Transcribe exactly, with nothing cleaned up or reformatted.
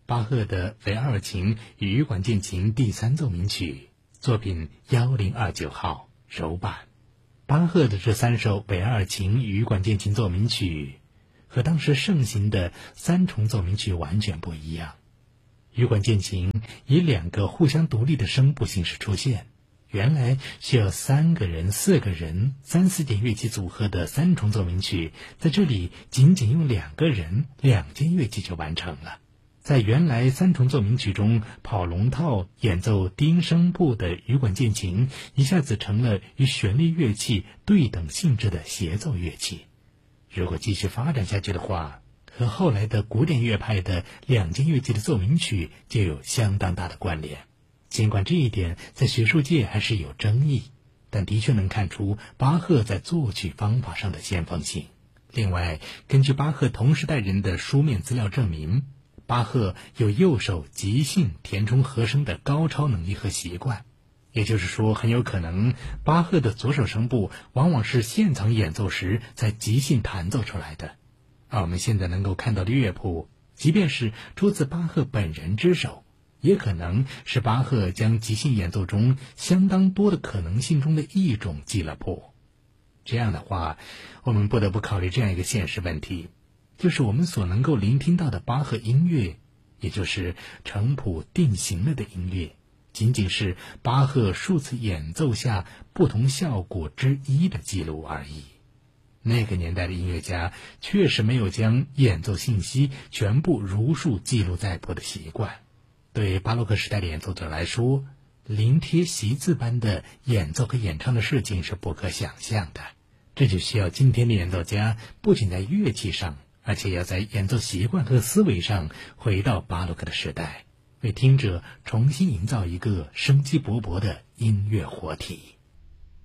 巴赫的维尔琴与管键琴第三奏鸣曲，作品一零二九号柔版。巴赫的这三首维尔琴与管键琴奏鸣曲和当时盛行的三重奏鸣曲完全不一样。羽管键琴以两个互相独立的声部形式出现，原来需要三个人、四个人、三四件乐器组合的三重奏鸣曲，在这里仅仅用两个人、两件乐器就完成了。在原来三重奏鸣曲中，跑龙套演奏低音声部的羽管键琴一下子成了与旋律乐器对等性质的协奏乐器。如果继续发展下去的话，和后来的古典乐派的两件乐器的奏鸣曲就有相当大的关联。尽管这一点在学术界还是有争议，但的确能看出巴赫在作曲方法上的先锋性。另外，根据巴赫同时代人的书面资料证明，巴赫有右手即兴填充和声的高超能力和习惯，也就是说，很有可能巴赫的左手声部往往是现场演奏时在即兴弹奏出来的。而我们现在能够看到的乐谱，即便是出自巴赫本人之手，也可能是巴赫将即兴演奏中相当多的可能性中的一种记了谱。这样的话，我们不得不考虑这样一个现实问题，就是我们所能够聆听到的巴赫音乐，也就是成谱定型了的音乐，仅仅是巴赫数次演奏下不同效果之一的记录而已。那个年代的音乐家确实没有将演奏信息全部如数记录在谱的习惯。对巴洛克时代的演奏者来说，临贴习字般的演奏和演唱的事情是不可想象的。这就需要今天的演奏家不仅在乐器上，而且要在演奏习惯和思维上回到巴洛克的时代，为听者重新营造一个生机勃勃的音乐活体。